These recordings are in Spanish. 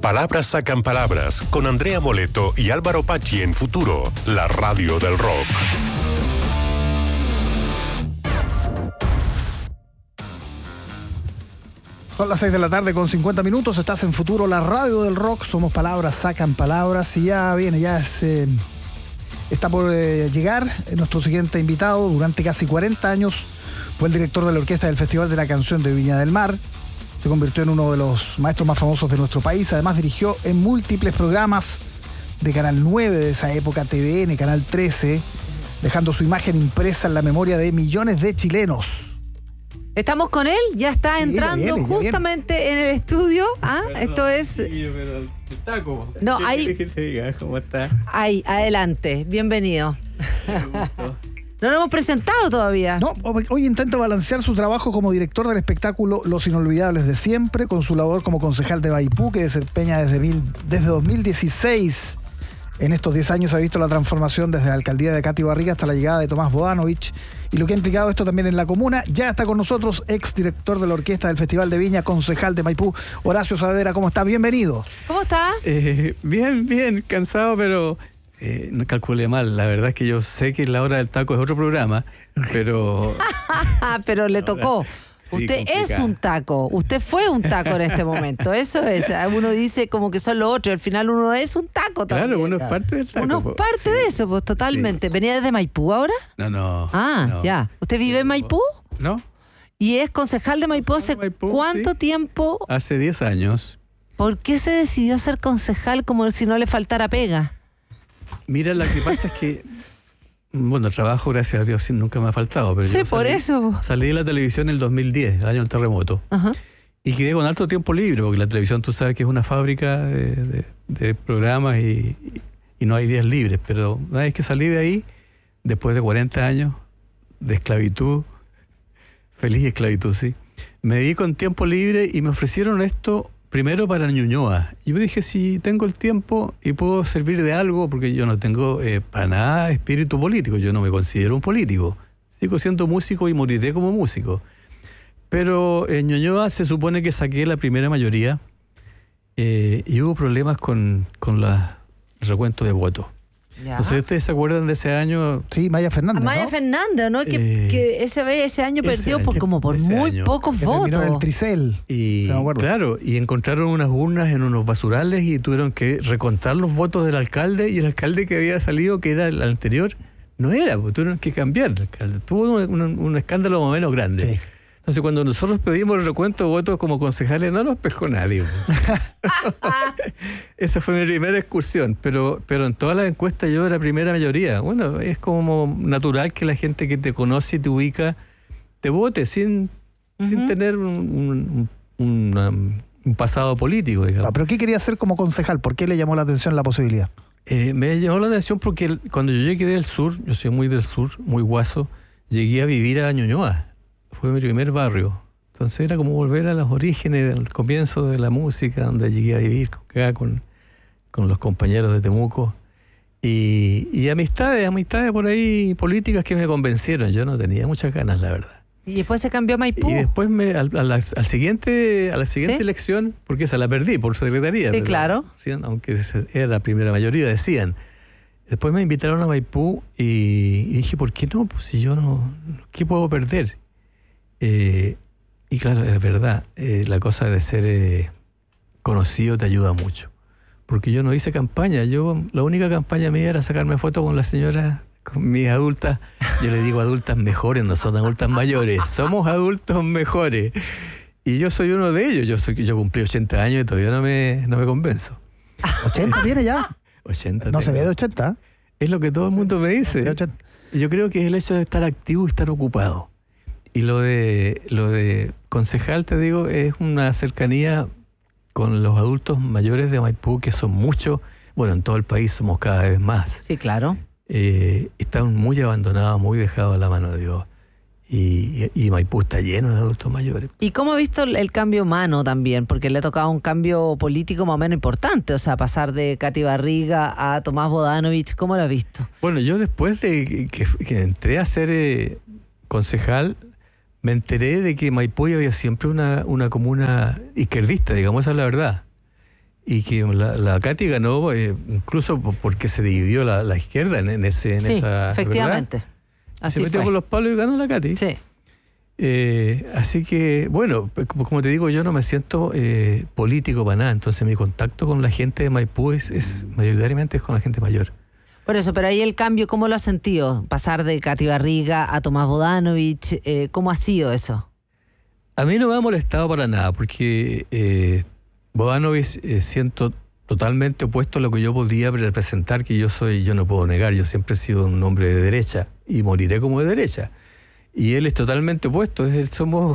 Palabras sacan palabras con Andrea Moleto y Álvaro Pachi en Futuro, la radio del rock. Son las 6 de la tarde con 50 minutos, estás en Futuro, la radio del rock, somos Palabras sacan palabras y ya viene, está por llegar nuestro siguiente invitado. Durante casi 40 años fue el director de la orquesta del Festival de la Canción de Viña del Mar. Se convirtió en uno de los maestros más famosos de nuestro país. Además dirigió en múltiples programas de Canal 9 de esa época, TVN, Canal 13, dejando su imagen impresa en la memoria de millones de chilenos. Estamos con él, ya está entrando justamente en el estudio. Esto es... Pero el taco. No, ¿Qué ahí... quieres que te diga? ¿Cómo está? Ahí, adelante, bienvenido. No lo hemos presentado todavía. No, hoy intenta balancear su trabajo como director del espectáculo Los Inolvidables de Siempre, con su labor como concejal de Maipú, que desempeña desde 2016. En estos 10 años ha visto la transformación desde la alcaldía de Katy Barriga hasta la llegada de Tomás Bodanovich y lo que ha implicado esto también en la comuna. Ya está con nosotros, ex director de la orquesta del Festival de Viña, concejal de Maipú, Horacio Saavedra. ¿Cómo está? Bienvenido. ¿Cómo está? Bien, cansado, pero no calculé mal. La verdad es que yo sé que La Hora del Taco es otro programa, pero... Pero le tocó. Sí, usted complicado. es un taco, usted fue un taco en este momento, eso es. Uno dice como que son los otros, al final uno es un taco también. Claro, uno es parte del taco. Uno es parte de eso, pues totalmente. Sí. ¿Venía desde Maipú ahora? No. Ya. ¿Usted vive en Maipú? No, ¿Y es concejal de Maipú hace Maipú, cuánto sí. tiempo? Hace 10 años. ¿Por qué se decidió ser concejal como si no le faltara pega? Mira, lo que pasa es que, bueno, trabajo, gracias a Dios, sí, nunca me ha faltado. Pero Sí, yo por eso. Salí de la televisión en el 2010, el año del terremoto. Ajá. Y quedé con alto tiempo libre, porque la televisión, tú sabes que es una fábrica de programas y no hay días libres. Pero una vez que salí de ahí, después de 40 años de esclavitud, feliz esclavitud, sí, me vi con tiempo libre y me ofrecieron esto primero para Ñuñoa. Y yo dije, si tengo el tiempo y puedo servir de algo, porque yo no tengo para nada espíritu político, yo no me considero un político. Sigo siendo músico y moriré como músico. Pero en Ñuñoa se supone que saqué la primera mayoría y hubo problemas con el recuento de votos. Ya. No sé si ustedes se acuerdan de ese año. Sí, Maya Fernández, Maya ¿no? Fernández, ¿no? Que ese año perdió año, por ese muy año. pocos Que terminó en el votos. Tricel. Y Sí, me acuerdo. claro, y encontraron unas urnas en unos basurales y tuvieron que recontar los votos del alcalde, y el alcalde que había salido, que era el anterior, no era, porque tuvieron que cambiar el alcalde. Tuvo un escándalo más o menos grande. Sí. Entonces, cuando nosotros pedimos el recuento de votos como concejales, no nos pescó nadie. Esa fue mi primera excursión, pero en todas las encuestas yo era primera mayoría. Bueno, es como natural que la gente que te conoce y te ubica te vote sin tener un pasado político, digamos. ¿Pero qué quería hacer como concejal? ¿Por qué le llamó la atención la posibilidad? Me llamó la atención porque cuando yo llegué del sur, yo soy muy del sur, muy guaso, llegué a vivir a Ñuñoa. Fue mi primer barrio. Entonces era como volver a los orígenes, al comienzo de la música, donde llegué a vivir acá con los compañeros de Temuco. Y amistades por ahí políticas que me convencieron. Yo no tenía muchas ganas, la verdad. Y después se cambió a Maipú. Y después a la siguiente ¿Sí? elección, porque esa la perdí por secretaría. Sí, pero, claro. sí, aunque era la primera mayoría, decían. Después me invitaron a Maipú y dije, ¿por qué no? Pues si yo no, ¿qué puedo perder? Y claro, es verdad, la cosa de ser conocido te ayuda mucho. Porque yo no hice campaña, la única campaña mía era sacarme fotos con la señora, con mis adultas. Yo le digo adultas mejores, no son adultas mayores, somos adultos mejores. Y yo soy uno de ellos, yo cumplí 80 años y todavía no me convenzo. ¿80 tiene ya? 80 No se tengo. ve de 80. Es lo que todo el mundo me dice. De 80. Yo creo que es el hecho de estar activo y estar ocupado. Y lo de concejal, te digo, es una cercanía con los adultos mayores de Maipú, que son muchos. Bueno, en todo el país somos cada vez más. Sí, claro. Están muy abandonados, muy dejados a la mano de Dios. Y Maipú está lleno de adultos mayores. ¿Y cómo ha visto el cambio humano también? Porque le ha tocado un cambio político más o menos importante, o sea, pasar de Katy Barriga a Tomás Bodanovich, ¿cómo lo ha visto? Bueno, yo después de que entré a ser concejal, me enteré de que Maipú había siempre una comuna izquierdista, digamos, esa es la verdad. y que la Katy ganó incluso porque se dividió la izquierda en esa... efectivamente. ¿verdad? Así se metió fue. con los palos y ganó la Katy. Sí. Así que, bueno, como te digo, yo no me siento político para nada. Entonces mi contacto con la gente de Maipú es mayoritariamente con la gente mayor. Por eso, pero ahí el cambio, ¿cómo lo has sentido? Pasar de Katy Barriga a Tomás Bodanovich, ¿cómo ha sido eso? A mí no me ha molestado para nada, porque Bodanovich siento totalmente opuesto a lo que yo podría representar, que yo no puedo negar, yo siempre he sido un hombre de derecha y moriré como de derecha. Y él es totalmente opuesto, somos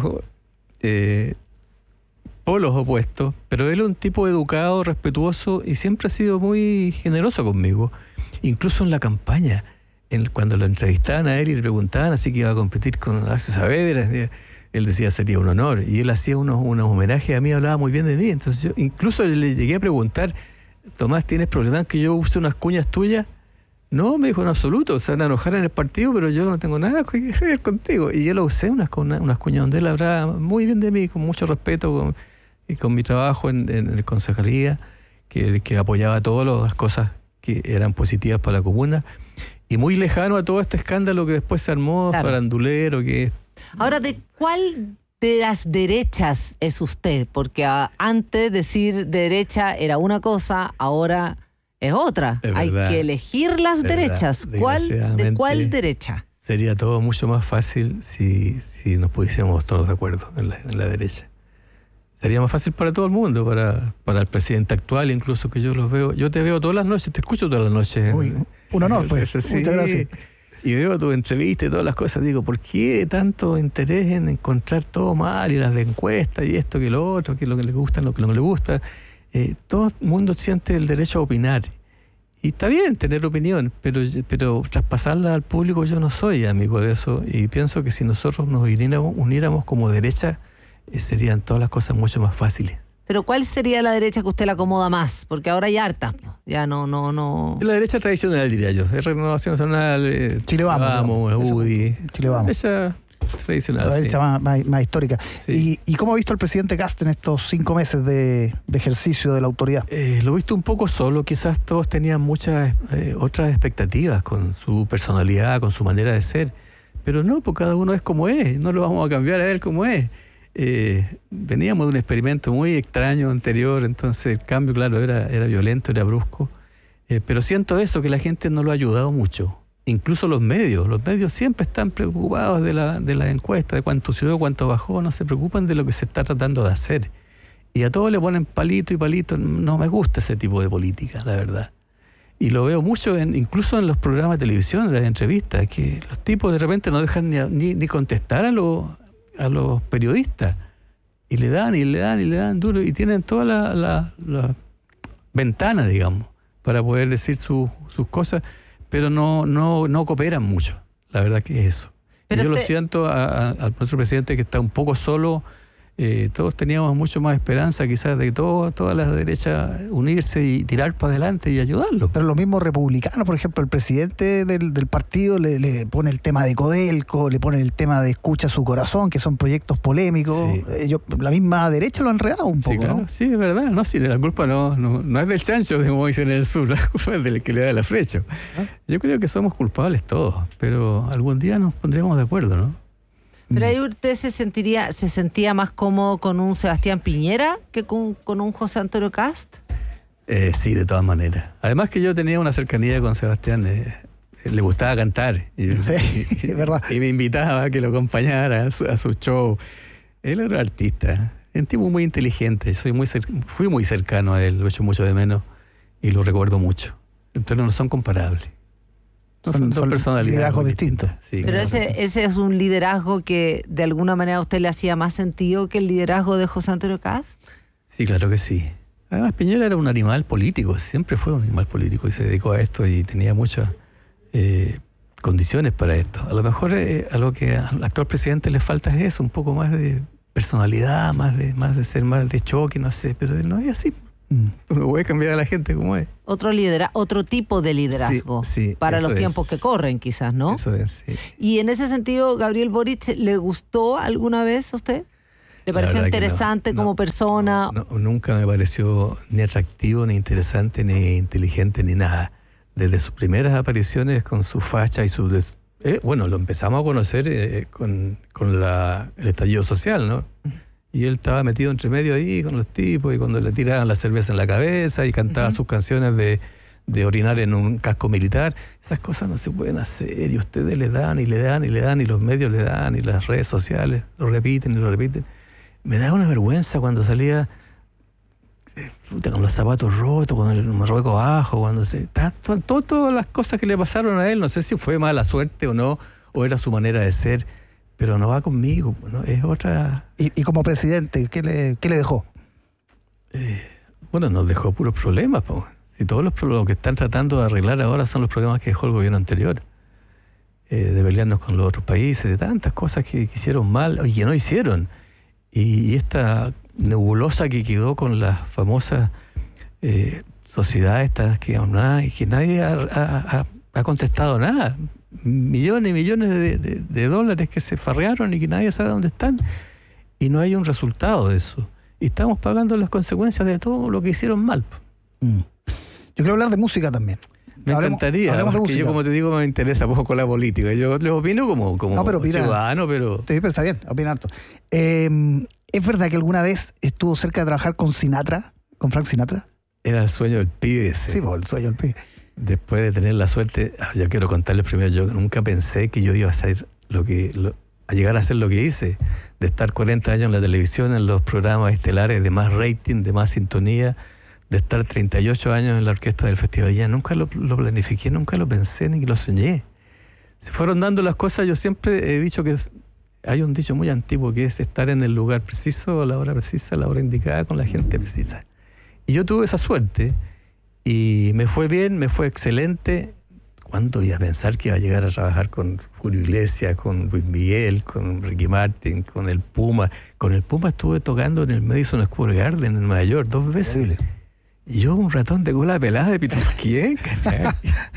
polos opuestos, pero él es un tipo educado, respetuoso y siempre ha sido muy generoso conmigo. Incluso en la campaña, cuando lo entrevistaban a él y le preguntaban así que iba a competir con Horacio Saavedra, él decía sería un honor, y él hacía unos homenajes a mí, hablaba muy bien de mí. Entonces yo incluso le llegué a preguntar, Tomás, ¿tienes problemas que yo use unas cuñas tuyas? No, me dijo, en absoluto, se van a enojar en el partido, pero yo no tengo nada que ver contigo. Y yo lo usé unas cuñas donde él hablaba muy bien de mí, con mucho respeto, con mi trabajo en la concejalía, que apoyaba todas las cosas que eran positivas para la comuna, y muy lejano a todo este escándalo que después se armó, claro, farandulero, que... Ahora, ¿de cuál de las derechas es usted? Porque antes decir derecha era una cosa, ahora es otra. Hay que elegir las derechas. ¿De cuál derecha? Sería todo mucho más fácil si nos pudiésemos todos de acuerdo en la derecha. Sería más fácil para todo el mundo, para el presidente actual, incluso, que yo los veo. Yo te veo todas las noches, te escucho todas las noches. Uy, un honor, pues. Sí, muchas gracias. Y veo tu entrevista y todas las cosas. Digo, ¿por qué tanto interés en encontrar todo mal y las de encuestas y esto que lo otro, que lo que le gusta, lo que no le gusta? Todo el mundo siente el derecho a opinar. Y está bien tener opinión, pero traspasarla al público, yo no soy amigo de eso. Y pienso que si nosotros nos uniéramos como derecha, serían todas las cosas mucho más fáciles. Pero ¿cuál sería la derecha que usted le acomoda más? Porque ahora hay hartas. Ya no. La derecha tradicional, diría yo. Es Renovación Nacional, Chile Vamos, UDI. Chile Vamos. Esa tradicional, la derecha más histórica. Sí. ¿Y cómo ha visto el presidente Kast en estos 5 meses de ejercicio de la autoridad? Lo he visto un poco solo. Quizás todos tenían muchas otras expectativas con su personalidad, con su manera de ser. Pero no, porque cada uno es como es. No lo vamos a cambiar a él como es. Veníamos de un experimento muy extraño anterior, entonces el cambio, claro, era violento, era brusco, pero siento eso, que la gente no lo ha ayudado mucho, incluso los medios siempre están preocupados de la encuesta, de cuánto subió, cuánto bajó, no se preocupan de lo que se está tratando de hacer, y a todos le ponen palito y palito. No me gusta ese tipo de política, la verdad. Y lo veo mucho incluso en los programas de televisión, en las entrevistas, que los tipos de repente no dejan ni contestar a los periodistas, y le dan duro, y tienen toda la ventana, digamos, para poder decir sus cosas, pero no cooperan mucho. La verdad que es eso. Pero yo lo siento al nuestro presidente, que está un poco solo. Todos teníamos mucho más esperanza, quizás, de toda la derecha unirse y tirar para adelante y ayudarlo. Pero los mismos republicanos, por ejemplo, el presidente del partido le pone el tema de Codelco, le pone el tema de Escucha Su Corazón, que son proyectos polémicos. Sí. La misma derecha lo ha enredado un poco, claro, ¿no? Sí, es verdad. No, sí, la culpa no es del chancho, como dicen en el sur, la culpa es del que le da el afrecho. Yo creo que somos culpables todos, pero algún día nos pondremos de acuerdo, ¿no? Pero ahí usted se sentía más cómodo con un Sebastián Piñera que con un José Antonio Kast. Sí, de todas maneras. Además que yo tenía una cercanía con Sebastián, le gustaba cantar. Sí, es verdad. Y me invitaba a que lo acompañara a su show. Él era artista, un tipo muy inteligente. Fui muy cercano a él, lo echo mucho de menos y lo recuerdo mucho. Entonces no son comparables. Son dos personalidades liderazgos distintos. Sí, pero claro. ese es un liderazgo que de alguna manera a usted le hacía más sentido que el liderazgo de José Antonio Kast. Sí, claro que sí. Además, Piñera era un animal político, siempre fue un animal político y se dedicó a esto y tenía muchas condiciones para esto. A lo mejor a lo que al actual presidente le falta es eso, un poco más de personalidad, más de ser más de choque, no sé, pero no es así. No voy a cambiar a la gente como es. Otro tipo de liderazgo, sí, para los tiempos que corren, quizás, ¿no? Eso es, sí. Y en ese sentido, Gabriel Boric, ¿le gustó alguna vez a usted? ¿Le pareció interesante como persona? No, nunca me pareció ni atractivo, ni interesante, ni inteligente, ni nada. Desde sus primeras apariciones con su facha y su... lo empezamos a conocer con el estallido social, ¿no? Y él estaba metido entre medio ahí con los tipos, y cuando le tiraban la cerveza en la cabeza y cantaba sus canciones de orinar en un casco militar. Esas cosas no se pueden hacer, y ustedes le dan, y le dan, y le dan, y los medios le dan, y las redes sociales lo repiten y lo repiten. Me da una vergüenza cuando salía con los zapatos rotos, con el marrueco abajo, cuando todas las cosas que le pasaron a él. No sé si fue mala suerte o no, o era su manera de ser, pero no va conmigo, ¿no? Es otra... ¿Y como presidente, qué le dejó? Nos dejó puros problemas, po. Si todos lo que están tratando de arreglar ahora son los problemas que dejó el gobierno anterior, de pelearnos con los otros países, de tantas cosas que hicieron mal y que no hicieron. Y esta nebulosa que quedó con las famosas sociedades estas que nadie ha contestado nada. Millones y millones de dólares que se farrearon y que nadie sabe dónde están. Y no hay un resultado de eso. Y estamos pagando las consecuencias de todo lo que hicieron mal. Yo quiero hablar de música también. Me encantaría, porque yo, como te digo, me interesa poco la política. Yo les opino como ciudadano, pero... Sí, pero está bien, opina harto. ¿Es verdad que alguna vez estuvo cerca de trabajar con Sinatra, con Frank Sinatra? Era el sueño del pibe ese. Sí, el sueño del pibe. Después de tener la suerte, yo quiero contarles primero, yo nunca pensé que yo iba a hacer a llegar a hacer lo que hice, de estar 40 años en la televisión, en los programas estelares de más rating, de más sintonía, de estar 38 años en la orquesta del Festival. Ya nunca lo planifiqué, nunca lo pensé, ni lo soñé. Se fueron dando las cosas. Yo siempre he dicho que hay un dicho muy antiguo que es estar en el lugar preciso, a la hora precisa, a la hora indicada, con la gente precisa. Y yo tuve esa suerte y me fue bien, me fue excelente. ¿Cuándo iba a pensar que iba a llegar a trabajar con Julio Iglesias, con Luis Miguel, con Ricky Martin, con el Puma? Con el Puma estuve tocando en el Madison Square Garden en Nueva York 2 veces. Increíble. Y yo, un ratón de cola pelada de Pituquien, ¿cachai?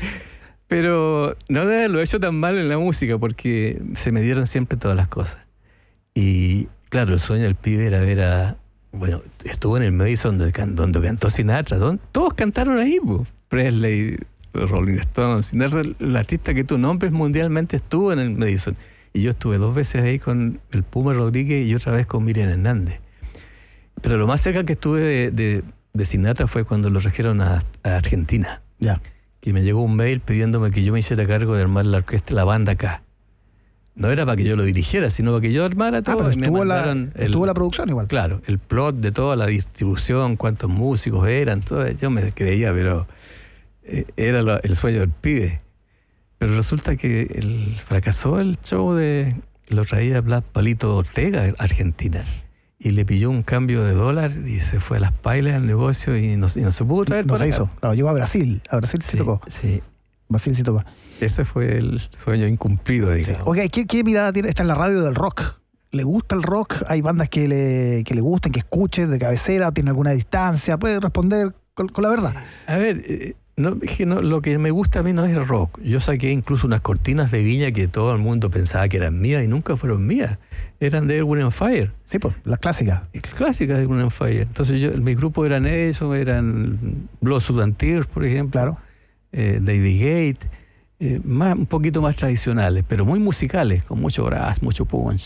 Pero no de haberlo hecho tan mal en la música, porque se me dieron siempre todas las cosas. Y claro, el sueño del pibe era ver estuvo en el Madison donde cantó Sinatra, todos cantaron ahí, pues. Presley, Rolling Stones, Sinatra, el artista que tú nombres mundialmente estuvo en el Madison. Y yo estuve 2 veces ahí con el Puma Rodríguez y otra vez con Miriam Hernández. Pero lo más cerca que estuve de Sinatra fue cuando lo trajeron a Argentina. Ya. Que me llegó un mail pidiéndome que yo me hiciera cargo de armar la orquesta, la banda acá. No era para que yo lo dirigiera, sino para que yo armara todo. Pero estuvo la producción igual. Claro, el plot de toda la distribución, cuántos músicos eran, todo. Yo me creía, pero era el sueño del pibe. Pero resulta que fracasó el show lo traía Palito Ortega a Argentina. Y le pilló un cambio de dólar y se fue a las pailas al negocio y no se pudo traer. No se hizo. Claro, llegó a Brasil. A Brasil sí tocó. Sí. Brasil sí tocó. Ese fue el sueño incumplido, digamos. Sí. Oye, ¿qué mirada tiene? Está en la radio del rock. ¿Le gusta el rock? ¿Hay bandas que le gusten, que escuche de cabecera? ¿Tiene alguna distancia? ¿Puede responder con la verdad? A ver, lo que me gusta a mí no es el rock. Yo saqué incluso unas cortinas de Viña que todo el mundo pensaba que eran mías y nunca fueron mías. Eran de Earth, Wind and Fire. Sí, pues, las clásicas. Clásicas de Earth, Wind and Fire. Entonces mi grupo eran eso, eran Blood, Sweat and Tears, por ejemplo. Claro. David Gate, un poquito más tradicionales, pero muy musicales, con mucho brass, mucho punch.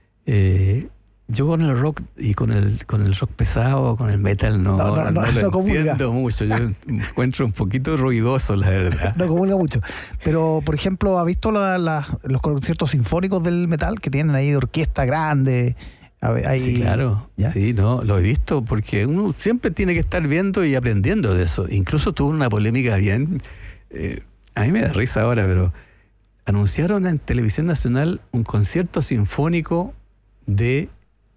Yo con el rock y con el rock pesado, con el metal, no lo entiendo mucho. Yo encuentro un poquito ruidoso, la verdad. No comulga mucho. Pero, por ejemplo, ¿ha visto los conciertos sinfónicos del metal que tienen ahí orquesta grande? Sí, claro. ¿Ya? Sí, lo he visto porque uno siempre tiene que estar viendo y aprendiendo de eso. Incluso tuvo una polémica bien... a mí me da risa ahora, pero anunciaron en Televisión Nacional un concierto sinfónico de...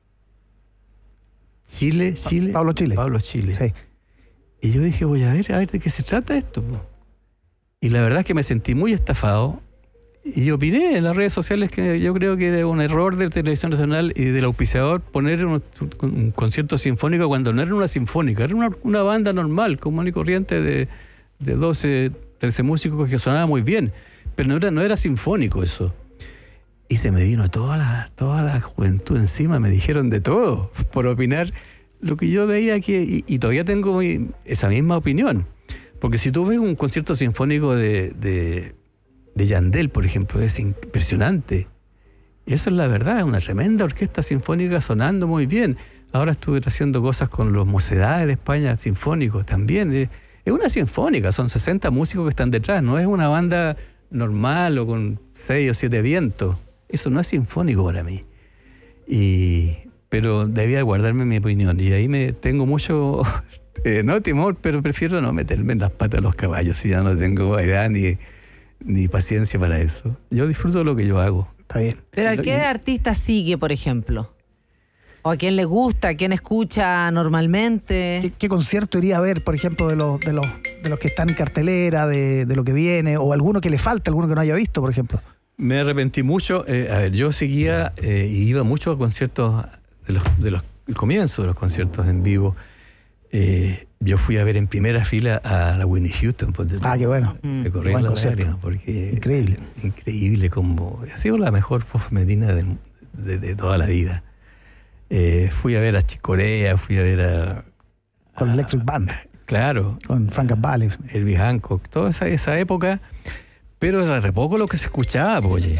Chile. Pablo Chile. Sí. Y yo dije, voy a ver de qué se trata esto. Y la verdad es que me sentí muy estafado. Y opiné en las redes sociales que yo creo que era un error de Televisión Nacional y del auspiciador poner un concierto sinfónico cuando no era una sinfónica, era una banda normal, común y corriente de 12, 13 músicos que sonaba muy bien. Pero no era sinfónico eso. Y se me vino toda la juventud encima, me dijeron de todo por opinar lo que yo veía que, y todavía tengo esa misma opinión. Porque si tú ves un concierto sinfónico de Yandel, por ejemplo, es impresionante. Eso es la verdad, es una tremenda orquesta sinfónica sonando muy bien. Ahora estuve haciendo cosas con los Mocedades de España, sinfónicos también. Es una sinfónica, son 60 músicos que están detrás, no es una banda normal o con 6 o 7 vientos. Eso no es sinfónico para mí. Pero debía guardarme mi opinión. Y ahí tengo mucho, no temor, pero prefiero no meterme en las patas de los caballos. Si ya no tengo edad ni paciencia para eso. Yo disfruto de lo que yo hago. Está bien. ¿Pero a qué artista sigue, por ejemplo? ¿O a quién le gusta? ¿A quién escucha normalmente? ¿Qué concierto iría a ver, por ejemplo, de los que están en cartelera, de lo que viene? ¿O alguno que le falta, alguno que no haya visto, por ejemplo? Me arrepentí mucho. Yo seguía y iba mucho a conciertos de los comienzos de los conciertos en vivo. Yo fui a ver en primera fila a la Whitney Houston. Qué bueno. Me corrí la lágrima porque increíble como ha sido la mejor voz femenina de toda la vida. Fui a ver a Chick Corea, fui a ver con Electric Band. Claro. Con Frank Valley. Herbie Hancock, toda esa época. Pero era re poco lo que se escuchaba, oye.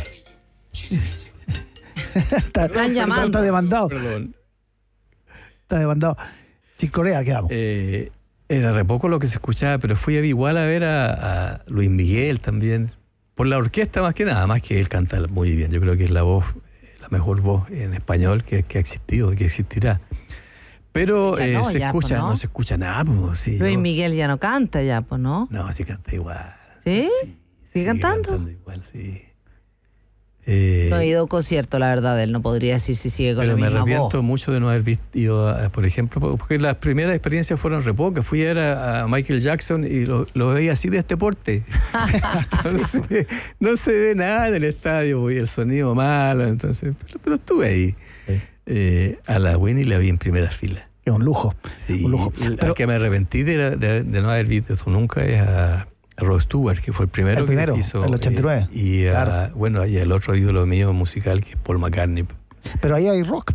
Están llamando. Está demandado. Perdón. Está demandado. Chick Corea, quedamos. Era re poco lo que se escuchaba, pero fui igual a ver a Luis Miguel también. Por la orquesta más que nada, más que él canta muy bien. Yo creo que es la mejor voz en español que ha existido y que existirá. Pero se escucha, no se escucha nada. Pues, sí, Luis Miguel ya no canta ya, pues, ¿no? No, sí canta igual. ¿Sí? ¿Sigue cantando? Igual, sí. No he ido a un concierto, la verdad, él no podría decir si sigue con la misma voz. Pero me arrepiento mucho de no haber visto, por ejemplo, porque las primeras experiencias fueron re pocas. Fui a ver a Michael Jackson y lo veía así de este porte. Entonces, no se ve nada en el estadio, y el sonido malo, entonces, pero estuve ahí. Sí. A la Winnie la vi en primera fila. Es un lujo. Sí, un lujo. Pero que me arrepentí de no haber visto eso nunca es a Rod Stewart, que fue el primero que hizo. El 89. Y el otro ídolo mío musical, que es Paul McCartney. Pero ahí hay rock.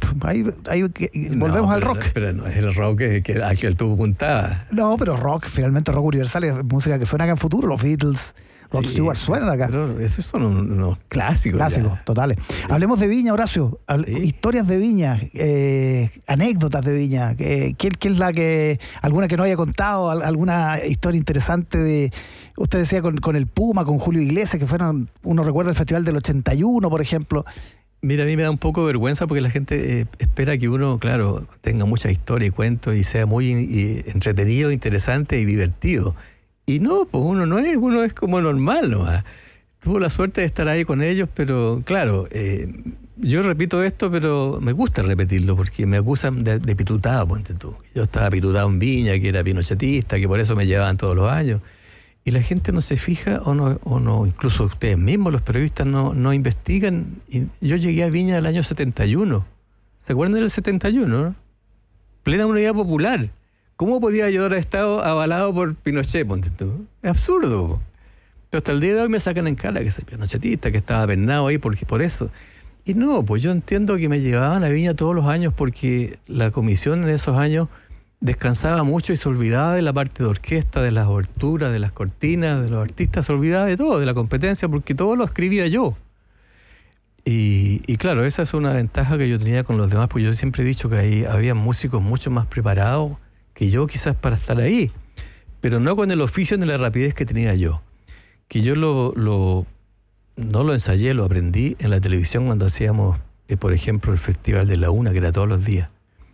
Volvemos al rock. Pero no es el rock al que tú apuntabas. No, pero rock, finalmente rock universal es música que suena acá en futuro. Los Beatles, Rod Stewart suenan acá. Pero esos son unos clásicos. Clásicos, totales. Sí. Hablemos de Viña, Horacio. Historias de Viña, anécdotas de Viña. ¿Qué es alguna que no haya contado? ¿Alguna historia interesante usted decía con el Puma, con Julio Iglesias, que uno recuerda el festival del 81, por ejemplo? Mira, a mí me da un poco de vergüenza porque la gente espera que uno, claro, tenga mucha historia y cuentos y sea muy entretenido, interesante y divertido. Y no, pues uno es como normal nomás. Tuve la suerte de estar ahí con ellos, pero claro, yo repito esto, pero me gusta repetirlo porque me acusan de pitutado, ponte tú. Yo estaba pitutado en Viña, que era pinochetista, que por eso me llevaban todos los años. Y la gente no se fija o no, incluso ustedes mismos, los periodistas, no investigan. Y yo llegué a Viña el año 71. ¿Se acuerdan del 71, no? Plena unidad popular. ¿Cómo podía yo haber estado avalado por Pinochet, ponte tú? Es absurdo. Pero hasta el día de hoy me sacan en cara que soy pinochetista, que estaba pernado ahí por eso. Y no, pues yo entiendo que me llevaban a Viña todos los años porque la comisión en esos años descansaba mucho y se olvidaba de la parte de orquesta, de las oberturas, de las cortinas, de los artistas, se olvidaba de todo, de la competencia, porque todo lo escribía yo. Y claro, esa es una ventaja que yo tenía con los demás, porque yo siempre he dicho que ahí había músicos mucho más preparados que yo quizás para estar ahí, pero no con el oficio ni la rapidez que tenía yo. Que yo no lo ensayé, lo aprendí en la televisión cuando hacíamos, por ejemplo, el Festival de la Una, que era todos los días.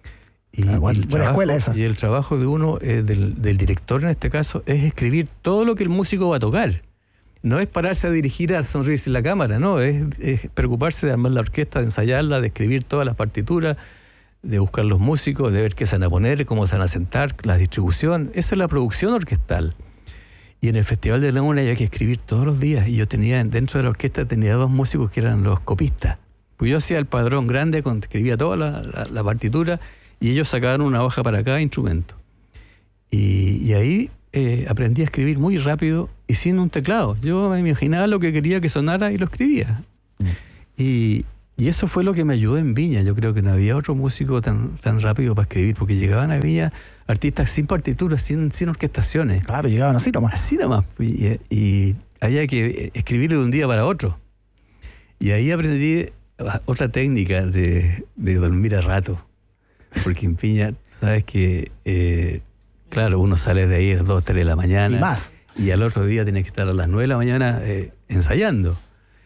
Y el trabajo de uno, del director en este caso, es escribir todo lo que el músico va a tocar. No es pararse a dirigir, a sonreírse en la cámara, no, es preocuparse de armar la orquesta, de ensayarla, de escribir todas las partituras, de buscar los músicos, de ver qué se van a poner, cómo se van a sentar, la distribución. Esa es la producción orquestal. Y en el Festival de la Una había que escribir todos los días. Y yo dentro de la orquesta tenía 2 músicos que eran los copistas. Pues yo hacía el padrón grande, escribía toda la partitura, y ellos sacaban una hoja para cada instrumento. Y ahí aprendí a escribir muy rápido y sin un teclado. Yo me imaginaba lo que quería que sonara y lo escribía. Y eso fue lo que me ayudó en Viña. Yo creo que no había otro músico tan rápido para escribir, porque llegaban a Viña artistas sin partituras, sin orquestaciones. Claro, llegaban así nomás. Así nomás. Y había que escribir de un día para otro. Y ahí aprendí otra técnica de dormir a rato. Porque en Viña, tú sabes que, claro, uno sale de ahí a las 2, 3 de la mañana. Y más. Y al otro día tienes que estar a las 9 de la mañana ensayando.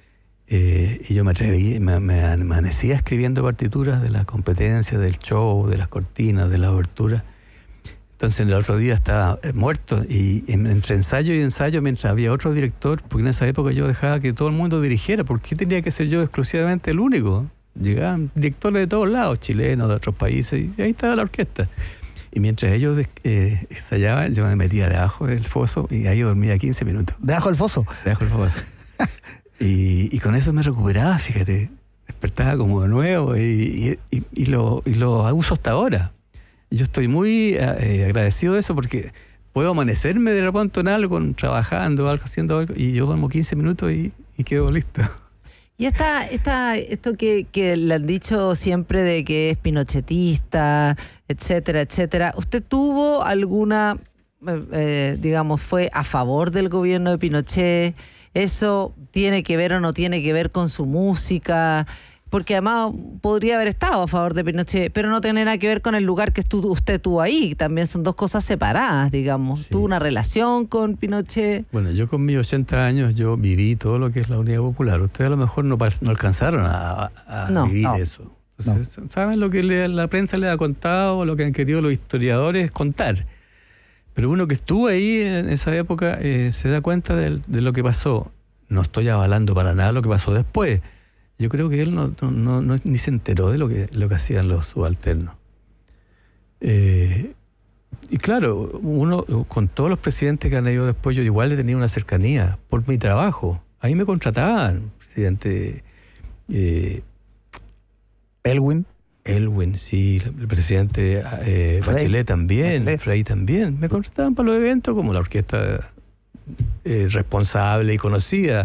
Y yo me atreví, me amanecía escribiendo partituras de la competencia, del show, de las cortinas, de la abertura. Entonces el otro día estaba muerto, y entre ensayo y ensayo, mientras había otro director, porque en esa época yo dejaba que todo el mundo dirigiera. ¿Por qué tenía que ser yo exclusivamente el único? Llegaban directores de todos lados, chilenos, de otros países, y ahí estaba la orquesta. Y mientras ellos ensayaban, yo me metía debajo del foso y ahí dormía 15 minutos. ¿Debajo del foso? Debajo del foso. Y con eso me recuperaba, fíjate. Despertaba como de nuevo y lo uso hasta ahora. Yo estoy muy agradecido de eso, porque puedo amanecerme de repente en algo, trabajando, haciendo algo, y yo duermo 15 minutos y quedo listo. Y esto que le han dicho siempre de que es pinochetista, etcétera, etcétera, ¿usted tuvo alguna, digamos, fue a favor del gobierno de Pinochet? ¿Eso tiene que ver o no tiene que ver con su música? Porque además podría haber estado a favor de Pinochet, pero no tiene nada que ver con el lugar que usted tuvo ahí. También son dos cosas separadas, digamos. Sí. ¿Tuvo una relación con Pinochet? Bueno, yo con mis 80 años yo viví todo lo que es la Unidad Popular. Ustedes a lo mejor no alcanzaron a vivir eso. Entonces, ¿saben lo que la prensa les ha contado, lo que han querido los historiadores contar? Pero uno que estuvo ahí en esa época se da cuenta de lo que pasó. No estoy avalando para nada lo que pasó después. Yo creo que él no ni se enteró de lo que hacían los subalternos. Y claro, uno con todos los presidentes que han ido después, yo igual le tenía una cercanía por mi trabajo. Ahí me contrataban, presidente Elwin, sí, el presidente Bachelet también, Frey también. Me contrataban para los eventos como la orquesta responsable y conocida.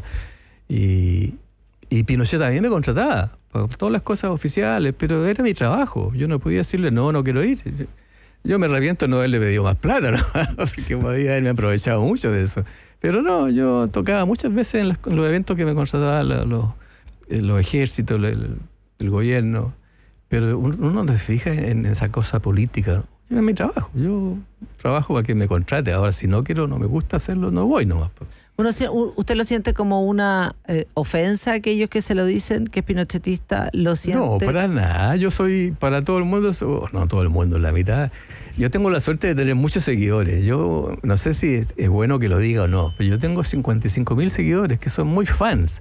Y Pinochet también me contrataba por todas las cosas oficiales, pero era mi trabajo. Yo no podía decirle, no quiero ir. Yo me arrepiento de no haberle pedido más plata, ¿no? Porque podía haberme aprovechado mucho de eso. Pero no, yo tocaba muchas veces en los eventos que me contrataban los ejércitos, el gobierno. Pero uno no se fija en esa cosa política. Yo es mi trabajo. Yo trabajo para que me contrate. Ahora, si no quiero, no me gusta hacerlo, no voy nomás. ¿Usted lo siente como una ofensa a aquellos que se lo dicen, que es pinochetista? ¿Lo siente? No, para nada. Yo soy, para todo el mundo, no todo el mundo, la mitad. Yo tengo la suerte de tener muchos seguidores. Yo no sé si es bueno que lo diga o no, pero yo tengo 55,000 seguidores que son muy fans.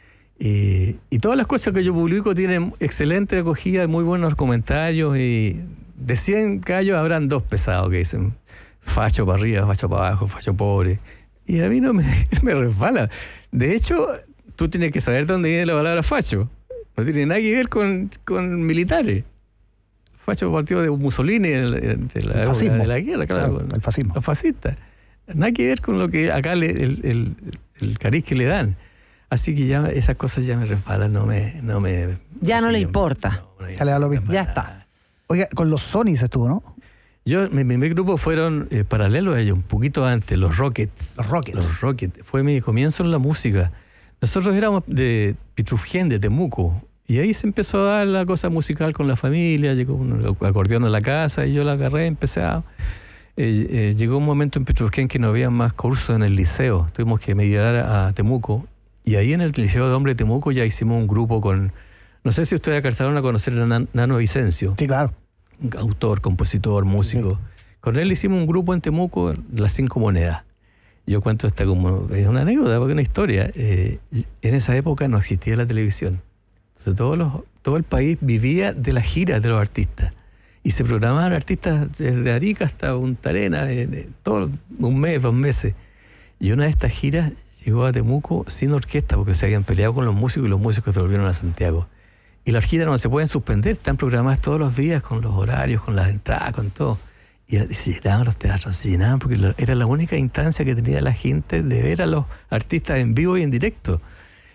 Y todas las cosas que yo publico tienen excelente acogida, muy buenos comentarios, y de 100 gallos habrán 2 pesados que dicen facho para arriba, facho para abajo, facho pobre. Y a mí no me resbala. De hecho, tú tienes que saber dónde viene la palabra facho. No tiene nada que ver con militares. Facho partido de Mussolini de la guerra, claro. El fascismo. Los fascistas. Nada que ver con lo que acá el cariz que le dan. Así que ya esas cosas ya me resbalan, no me ya no le importa. Ya le da lo mismo. Ya está. Oiga, con los Sonys estuvo, ¿no? Mi primer grupo fueron paralelos a ellos, un poquito antes, los Rockets. Los Rockets. Fue mi comienzo en la música. Nosotros éramos de Pitrufjén, de Temuco, y ahí se empezó a dar la cosa musical con la familia, llegó un acordeón a la casa y yo la agarré, empecé a... llegó un momento en Pitrufjén que no había más cursos en el liceo, tuvimos que emigrar a Temuco, y ahí en el Liceo de Hombre de Temuco ya hicimos un grupo con... No sé si ustedes alcanzaron a conocer a Nano Vicencio. Sí, claro. Autor, compositor, músico. Sí. Con él hicimos un grupo en Temuco, Las 5 Monedas. Yo cuento esta como... Es una anécdota, porque es una historia. En esa época no existía la televisión. Entonces todo el país vivía de las giras de los artistas. Y se programaban artistas desde Arica hasta Punta Arenas, todo un mes, 2 meses. Y una de estas giras llegó a Temuco sin orquesta, porque se habían peleado con los músicos y los músicos se volvieron a Santiago. Y las giras no se pueden suspender, están programadas todos los días con los horarios, con las entradas, con todo. Y se llenaban los teatros, se llenaban porque era la única instancia que tenía la gente de ver a los artistas en vivo y en directo.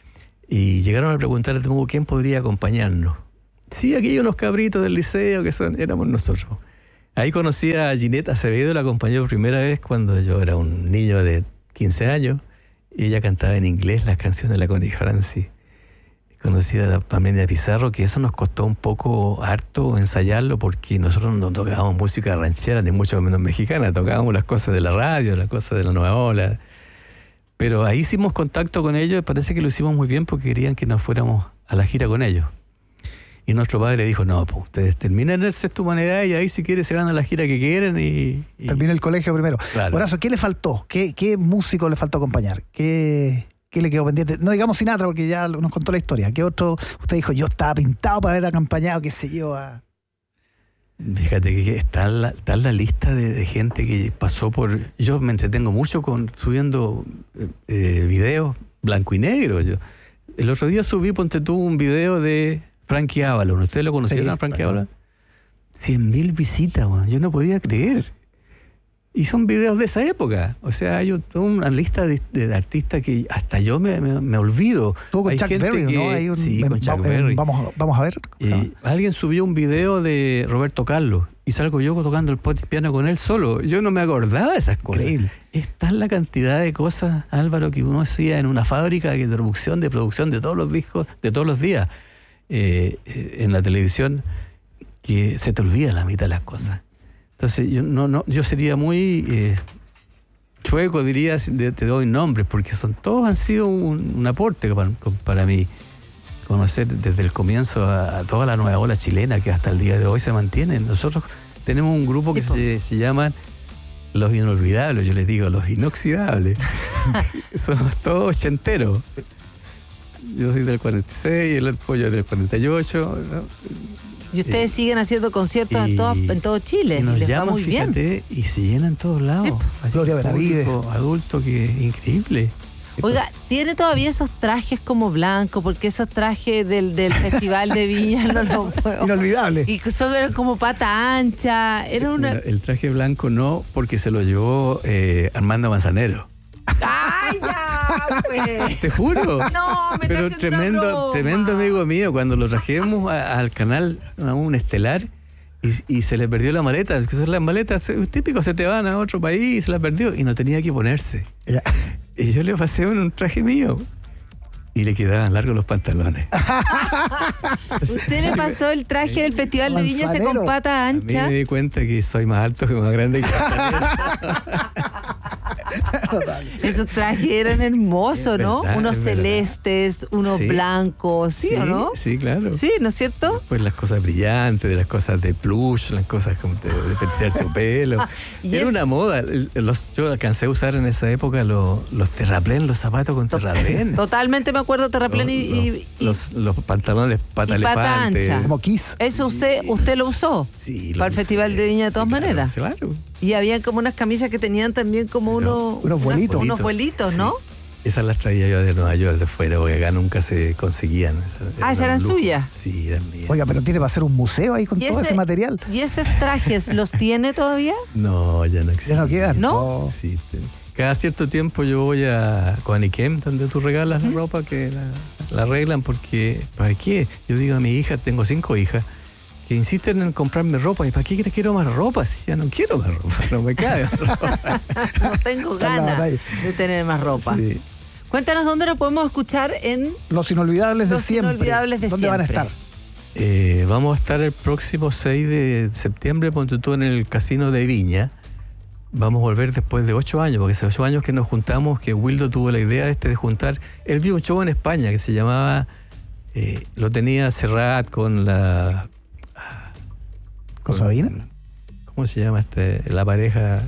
y llegaron a preguntar a Temuco quién podría acompañarnos. Sí, aquí hay unos cabritos del liceo que éramos nosotros. Ahí conocí a Ginette Acevedo, la acompañé por primera vez cuando yo era un niño de 15 años, y ella cantaba en inglés las canciones de la Connie Francis. Conocí a la Pamela Pizarro, que eso nos costó un poco harto ensayarlo, porque nosotros no tocábamos música ranchera, ni mucho menos mexicana, tocábamos las cosas de la radio, las cosas de la nueva ola. Pero ahí hicimos contacto con ellos, y parece que lo hicimos muy bien porque querían que nos fuéramos a la gira con ellos. Y nuestro padre dijo, no, pues ustedes terminan el Sexta Humanidad y ahí si quieren se van a la gira que quieren y... Termina el colegio primero. Claro. Horacio, ¿qué le faltó? ¿Qué músico le faltó acompañar? ¿Qué le quedó pendiente? No digamos Sinatra porque ya nos contó la historia. ¿Qué otro usted dijo, yo estaba pintado para haber acompañado, qué sé yo, a... Fíjate que está la lista de gente que pasó por... Yo me entretengo mucho subiendo videos blanco y negro. El otro día subí, ponte tú, un video de Frankie Avalon. ¿Ustedes lo conocieron, sí, a Frankie Avalon? 100.000 visitas, man. Yo no podía creer. Y son videos de esa época. O sea, hay una lista de artistas que hasta yo me olvido. Tú con Chuck Berry, ¿no? Sí, con Chuck Berry. Vamos a ver. Alguien subió un video de Roberto Carlos y salgo yo tocando el piano con él solo. Yo no me acordaba de esas cosas. Increíble. Está la cantidad de cosas, Álvaro, que uno hacía en una fábrica de producción de todos los discos, de todos los días. En la televisión, que se te olvida la mitad de las cosas. Entonces yo sería muy chueco, diría, te doy nombres, porque todos han sido un aporte para mí. Conocer desde el comienzo a toda la nueva ola chilena que hasta el día de hoy se mantiene. Nosotros tenemos un grupo que se llaman Los Inolvidables, yo les digo, los inoxidables. Somos todos ochenteros. Yo soy del 46, el pollo es del 48. Y ustedes siguen haciendo conciertos en todo Chile. Y nos les llaman, va muy fíjate, bien. Y se llenan en todos lados. Sí. Gloria Benavides. Adulto, que es increíble. Oiga, ¿tiene todavía esos trajes como blancos? Porque esos trajes del Festival de Viña no los puedo. Inolvidable. Y son como pata ancha. Era una... El traje blanco no, porque se lo llevó Armando Manzanero. ¡Ay, ya, pues! Te juro. No, me pero está haciendo una broma. Tremendo amigo mío, cuando lo trajimos al canal, a un estelar, y se le perdió la maleta. Las maletas típicas se te van a otro país y se la perdió. Y no tenía que ponerse. Yeah. Y yo le pasé un traje mío. Y le quedaban largos los pantalones. ¿Usted le pasó el traje del Festival de Viña ese con pata ancha? A mí me di cuenta que soy más alto que más grande que Esos trajes eran hermosos, ¿no? Verdad, unos celestes, unos blancos, ¿sí o no? Sí, claro. Sí, ¿no es cierto? Pues las cosas brillantes, de las cosas de plush, las cosas como de pensar su pelo. Era una moda. Yo alcancé a usar en esa época los terraplén, los zapatos con terraplén. Totalmente me acuerdo, terraplén los pantalones pata elefante. Ancha. Como Kiss. ¿Eso usted lo usó? Sí, para el Festival de Viña de todas maneras. Claro. Y había como unas camisas que tenían también como unos vuelitos. Unos vuelitos, ¿no? Sí. Esas las traía yo de Nueva York, de fuera, porque acá nunca se conseguían. ¿Esas eran suyas? Sí, eran mías. Oiga, pero tiene para hacer un museo ahí con todo ese material. ¿Y esos trajes los tiene todavía? No, ya no existen. ¿Ya no quedan? ¿No? Existen. Cada cierto tiempo yo voy a Coaniquem, donde tú regalas la ropa, que la arreglan, porque ¿para qué? Yo digo a mi hija, tengo 5 hijas, que insisten en comprarme ropa. ¿Y para qué quiero más ropa? Si ya no quiero más ropa, no me cabe ropa. No tengo ganas de tener más ropa. Sí. Cuéntanos dónde nos podemos escuchar en... Los Inolvidables de Siempre. ¿Dónde van a estar? Vamos a estar el próximo 6 de septiembre, ponte tú, en el Casino de Viña. Vamos a volver después de 8 años, porque hace 8 años que nos juntamos, que Wildo tuvo la idea de juntar. Él vio un show en España que se llamaba, lo tenía Serrat con la... ¿Con Sabina? ¿Cómo se llama la pareja?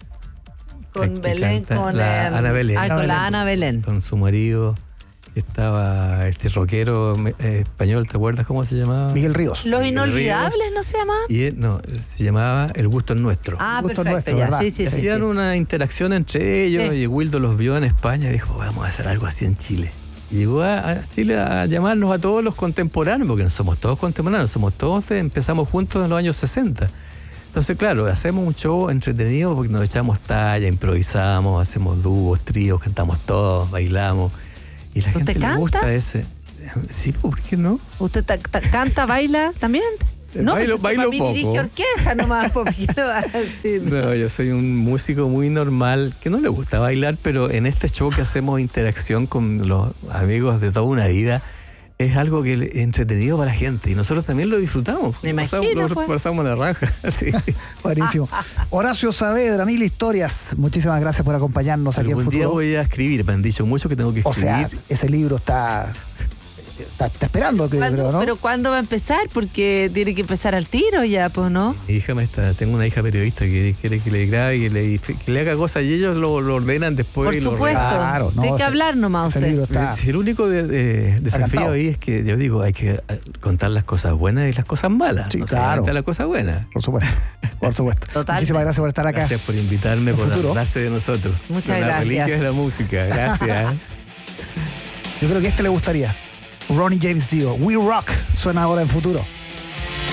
Con Belén, con la Ana Belén. Con la Ana Belén. Con su marido. Estaba este rockero español, ¿te acuerdas cómo se llamaba? Miguel Ríos. Los Inolvidables, ¿no se llamaban? Y se llamaba El Gusto es Nuestro. Ah, Gusto perfecto, nuestro, ya. Sí. Hacían una interacción entre ellos, y Wildo los vio en España y dijo, vamos a hacer algo así en Chile. Y llegó a Chile a llamarnos a todos los contemporáneos, porque no somos todos contemporáneos, empezamos juntos en los años 60. Entonces, claro, hacemos un show entretenido porque nos echamos talla, improvisamos, hacemos dúos, tríos, cantamos todos, bailamos. Y la gente le gusta ese. Sí, ¿por qué no? ¿Usted canta, baila también? No, bailo para mí poco. dirige orquesta nomás, porque no va a decir. No, yo soy un músico muy normal que no le gusta bailar, pero en este show que hacemos interacción con los amigos de toda una vida, es algo que es entretenido para la gente y nosotros también lo disfrutamos. Me imagino, pasamos la raja. Sí. Buenísimo. Horacio Saavedra, 1000 historias. Muchísimas gracias por acompañarnos aquí en Futuro. Algún día voy a escribir, me han dicho mucho que tengo que escribir. O sea, ese libro está esperando, creo, ¿no? Pero ¿cuándo va a empezar? Porque tiene que empezar al tiro ya, pues, ¿no? Mi hija tengo una hija periodista que quiere que le grabe y que le haga cosas y ellos lo ordenan después. Por y supuesto. Claro, no, hay que hablar nomás usted. Libro está el único desafío ahí es que yo digo, hay que contar las cosas buenas y las cosas malas. Sí, no claro. las cosas buenas. Por supuesto. Por supuesto. Muchísimas gracias por estar acá. Gracias por invitarme, por Futuro. hablarse de nosotros. Muchas gracias. gracias. Las reliquias de la música. Gracias. Yo creo que le gustaría. Ronnie James Dio, We Rock, suena ahora en Futuro.